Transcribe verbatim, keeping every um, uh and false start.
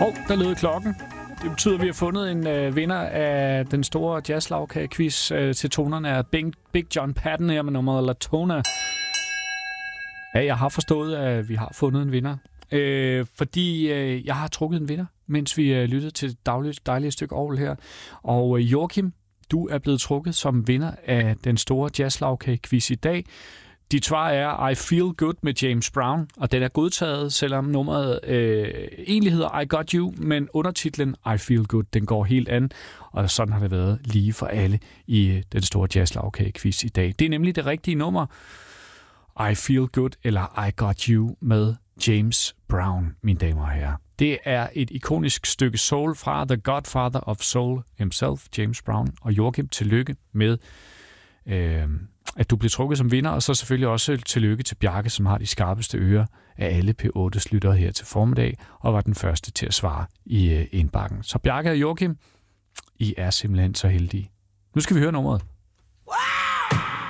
Hov, der lød klokken. Det betyder, at vi har fundet en øh, vinder af den store jazzlagkage-quiz øh, til tonerne af Big, Big John Patton her med nummeret Latona. Ja, jeg har forstået, at vi har fundet en vinder. Øh, fordi øh, jeg har trukket en vinder, mens vi øh, lyttede til et dagligt, dejligt stykke orgel her. Og øh, Joachim, du er blevet trukket som vinder af den store jazzlagkage-quiz i dag. Dit svar er I Feel Good med James Brown, og den er godtaget, selvom nummeret øh, egentlig hedder I Got You, men undertitlen I Feel Good, den går helt an, og sådan har det været lige for alle i øh, den store jazzlagkage-quiz i dag. Det er nemlig det rigtige nummer, I Feel Good eller I Got You med James Brown, mine damer og herrer. Det er et ikonisk stykke soul fra The Godfather of Soul himself, James Brown, og Joachim, tillykke med øh, at du blev trukket som vinder, og så selvfølgelig også tillykke til Bjarke, som har de skarpeste ører af alle P ottes lyttere her til formiddag, og var den første til at svare i øh, indbakken. Så Bjarke og Joachim, I er simpelthen så heldige. Nu skal vi høre nummeret.